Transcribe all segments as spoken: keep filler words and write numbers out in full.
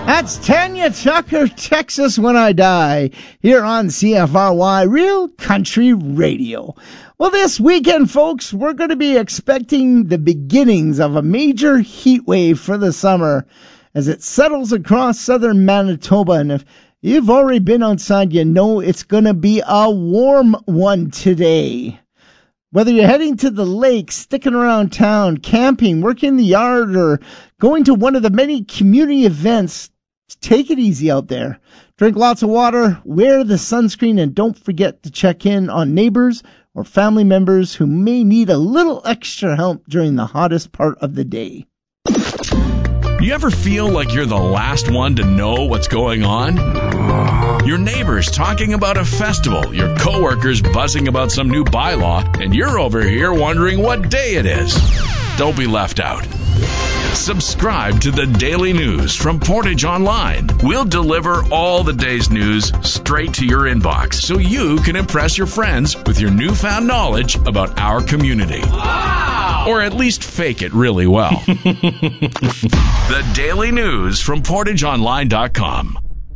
That's Tanya Tucker, Texas When I Die, here on C F R Y Real Country Radio. Well, this weekend, folks, we're going to be expecting the beginnings of a major heat wave for the summer as it settles across southern Manitoba. And if you've already been outside, you know it's going to be a warm one today. Whether you're heading to the lake, sticking around town, camping, working in the yard, or going to one of the many community events, take it easy out there. Drink lots of water, wear the sunscreen, and don't forget to check in on neighbors or family members who may need a little extra help during the hottest part of the day. You ever feel like you're the last one to know what's going on? Your neighbors talking about a festival, your coworkers buzzing about some new bylaw, and you're over here wondering what day it is. Don't be left out. Subscribe to the Daily News from Portage Online. We'll deliver all the day's news straight to your inbox so you can impress your friends with your newfound knowledge about our community. Wow! Or at least fake it really well. The Daily News from portage online dot com.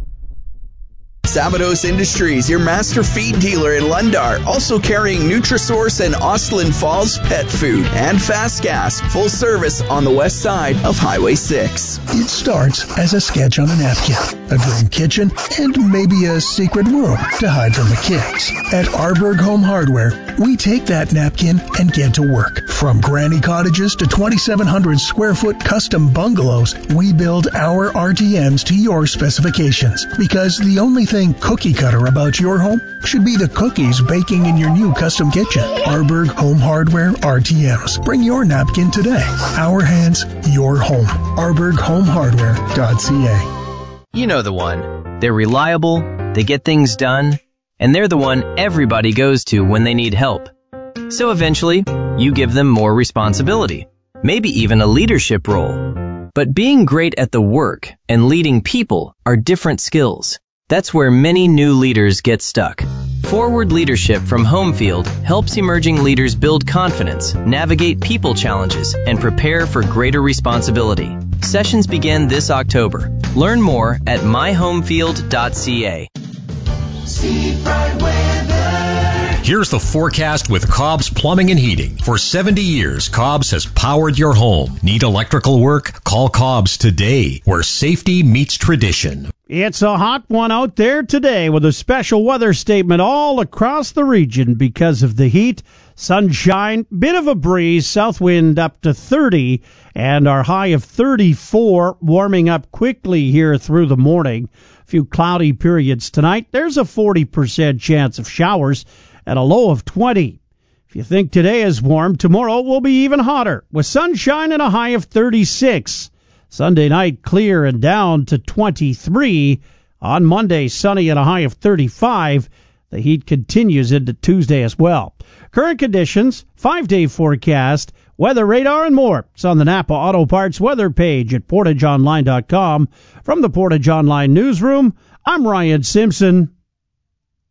Sabados Industries, your master feed dealer in Lundar, also carrying Nutrisource and Austin Falls pet food, and Fast Gas, full service on the west side of Highway six. It starts as a sketch on a napkin, a dream kitchen, and maybe a secret room to hide from the kids. At Arberg Home Hardware, we take that napkin and get to work. From granny cottages to twenty-seven hundred square foot custom bungalows, we build our R T Ms to your specifications, because the only thing cookie cutter about your home should be the cookies baking in your new custom kitchen. Arberg Home Hardware R T Ms. Bring your napkin today. Our hands, your home. arberg home hardware dot c a. You know the one. They're reliable, they get things done, and they're the one everybody goes to when they need help. So eventually, you give them more responsibility, maybe even a leadership role. But being great at the work and leading people are different skills. That's where many new leaders get stuck. Forward Leadership from Homefield helps emerging leaders build confidence, navigate people challenges, and prepare for greater responsibility. Sessions begin this October. Learn more at my homefield dot c a. Here's the forecast with Cobb's Plumbing and Heating. For seventy years, Cobb's has powered your home. Need electrical work? Call Cobb's today, where safety meets tradition. It's a hot one out there today with a special weather statement all across the region because of the heat. Sunshine, bit of a breeze, south wind up to thirty, and our high of thirty-four, warming up quickly here through the morning. A few cloudy periods tonight. There's a forty percent chance of showers at a low of twenty. If you think today is warm, tomorrow will be even hotter with sunshine and a high of thirty-six. Sunday night clear and down to twenty-three. On Monday, sunny and a high of thirty-five. The heat continues into Tuesday as well. Current conditions, five-day forecast, weather radar, and more. It's on the Napa Auto Parts weather page at portage online dot com. From the Portage Online newsroom, I'm Ryan Simpson.